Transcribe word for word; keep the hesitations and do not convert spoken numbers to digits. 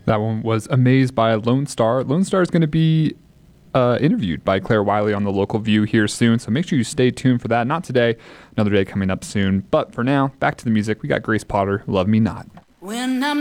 That one was Amazed by Lone Star. Lone Star is going to be uh, interviewed by Claire Wiley on the Local View here soon, so make sure you stay tuned for that. Not today, another day coming up soon. But for now, back to the music. We got Grace Potter, Love Me Not. When I'm